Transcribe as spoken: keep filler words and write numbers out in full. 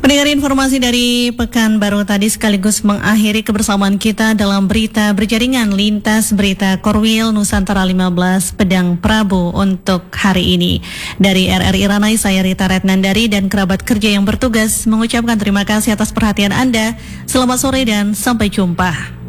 Pendengar, informasi dari Pekanbaru tadi sekaligus mengakhiri kebersamaan kita dalam berita berjaringan lintas berita Korwil Nusantara lima belas Pedang Prabu untuk hari ini. Dari R R I Ranai, saya Rita Retnandari dan kerabat kerja yang bertugas mengucapkan terima kasih atas perhatian Anda. Selamat sore dan sampai jumpa.